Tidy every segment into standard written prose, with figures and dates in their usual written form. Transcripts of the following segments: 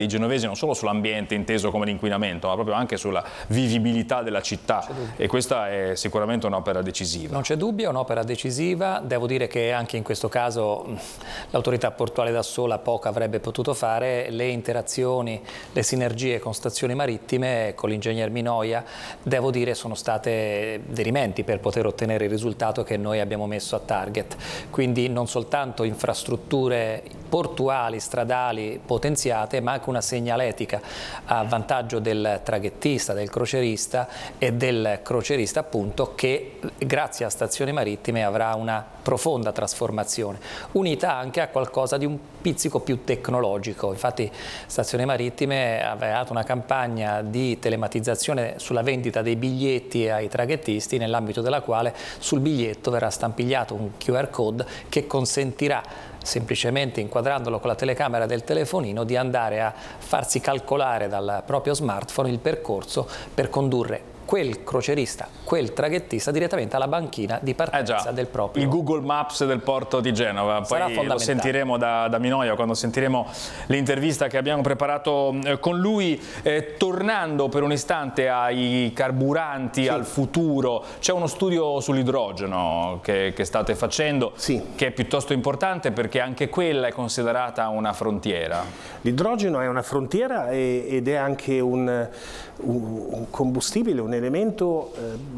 i genovesi non solo sull'ambiente inteso come l'inquinamento, ma proprio anche sulla vivibilità della città, e questa è sicuramente un'opera decisiva. Non c'è dubbio, è un'opera decisiva. Devo dire che anche in questo caso l'autorità portuale da sola poco avrebbe potuto fare. Le interazioni, le sinergie con stazioni marittime, con l'ingegner Minoia, devo dire sono state dirimenti per poter ottenere il risultato che noi abbiamo messo a target. Quindi non soltanto infrastrutture portuali, stradali potenziate, ma anche una segnaletica a vantaggio del traghettista, del crocerista e del crocerista appunto, che grazie a stazioni marittime avrà una profonda trasformazione, unita anche a qualcosa di un pizzico più tecnologico. Infatti Stazioni Marittime ha avviato una campagna di telematizzazione sulla vendita dei biglietti ai traghettisti, nell'ambito della quale sul biglietto verrà stampigliato un QR code che consentirà, semplicemente inquadrandolo con la telecamera del telefonino, di andare a farsi calcolare dal proprio smartphone il percorso per condurre quel crocerista, quel traghettista direttamente alla banchina di partenza del proprio. Il Google Maps del porto di Genova, poi lo sentiremo da Minoia quando sentiremo l'intervista che abbiamo preparato con lui. Tornando per un istante ai carburanti, al futuro, c'è uno studio sull'idrogeno che state facendo, che è piuttosto importante perché anche quella è considerata una frontiera. L'idrogeno è una frontiera ed è anche un combustibile, un elemento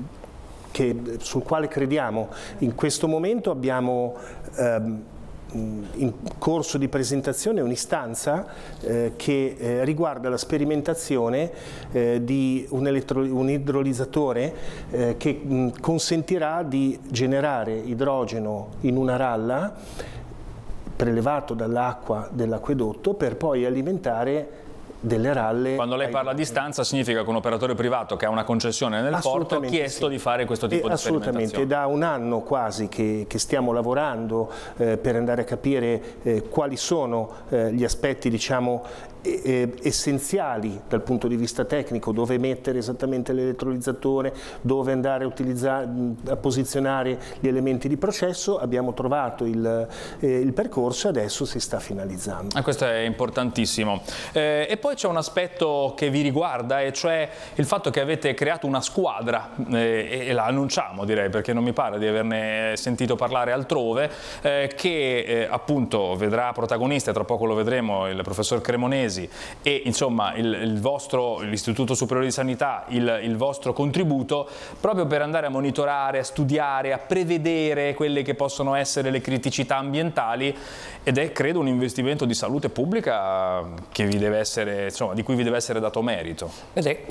sul quale crediamo. In questo momento abbiamo in corso di presentazione un'istanza che riguarda la sperimentazione di un idrolizzatore che consentirà di generare idrogeno in una ralla prelevato dall'acqua dell'acquedotto per poi alimentare delle ralle. Quando lei parla di stanza significa che un operatore privato che ha una concessione nel porto ha chiesto di fare questo tipo di sperimentazione. Assolutamente, è da un anno quasi che stiamo lavorando per andare a capire quali sono gli aspetti, diciamo, essenziali dal punto di vista tecnico, dove mettere esattamente l'elettrolizzatore, dove andare a posizionare gli elementi di processo. Abbiamo trovato il percorso e adesso si sta finalizzando. Questo è importantissimo. E poi c'è un aspetto che vi riguarda, e cioè il fatto che avete creato una squadra, e la annunciamo, direi, perché non mi pare di averne sentito parlare altrove, che appunto vedrà protagonista, e tra poco lo vedremo, il professor Cremonesi, e insomma l'Istituto Superiore di Sanità, il vostro contributo, proprio per andare a monitorare, a studiare, a prevedere quelle che possono essere le criticità ambientali, ed è, credo, un investimento di salute pubblica che vi deve essere, insomma, di cui vi deve essere dato merito. Vede,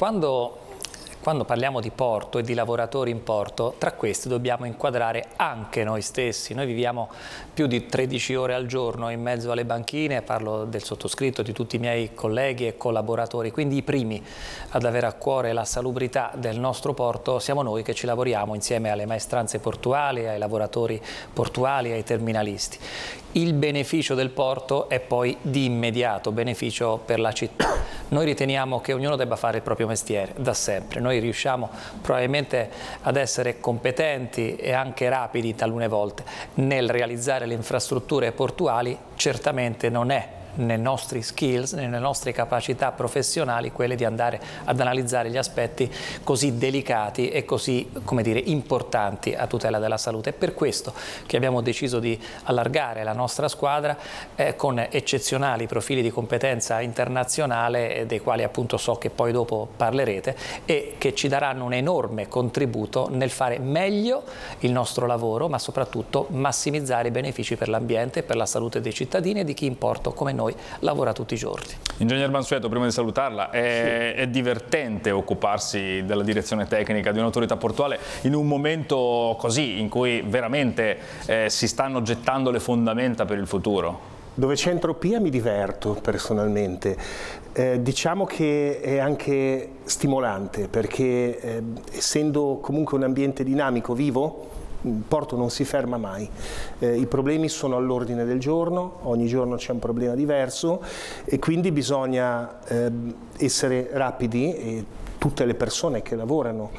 quando parliamo di porto e di lavoratori in porto, tra questi dobbiamo inquadrare anche noi stessi. Noi viviamo più di 13 ore al giorno in mezzo alle banchine, parlo del sottoscritto, di tutti i miei colleghi e collaboratori, quindi i primi ad avere a cuore la salubrità del nostro porto siamo noi che ci lavoriamo insieme alle maestranze portuali, ai lavoratori portuali, ai terminalisti. Il beneficio del porto è poi di immediato beneficio per la città. Noi riteniamo che ognuno debba fare il proprio mestiere da sempre. Noi riusciamo probabilmente ad essere competenti e anche rapidi talune volte nel realizzare le infrastrutture portuali. Certamente non è nei nostri skills, nelle nostre capacità professionali, quelle di andare ad analizzare gli aspetti così delicati e così, come dire, importanti a tutela della salute. È per questo che abbiamo deciso di allargare la nostra squadra con eccezionali profili di competenza internazionale, dei quali appunto so che poi dopo parlerete, e che ci daranno un enorme contributo nel fare meglio il nostro lavoro, ma soprattutto massimizzare i benefici per l'ambiente e per la salute dei cittadini e di chi in porto come noi lavora tutti i giorni. Ingegner Mansueto, prima di salutarla, è divertente occuparsi della direzione tecnica di un'autorità portuale in un momento così, in cui veramente si stanno gettando le fondamenta per il futuro? Dove c'è entropia mi diverto personalmente. Diciamo che è anche stimolante, perché essendo comunque un ambiente dinamico, vivo, il porto non si ferma mai, i problemi sono all'ordine del giorno, ogni giorno c'è un problema diverso e quindi bisogna essere rapidi, e tutte le persone che lavorano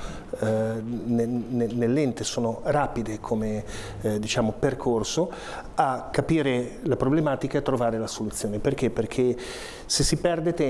nell'ente sono rapide come diciamo, percorso a capire la problematica e a trovare la soluzione. Perché? Perché se si perde tempo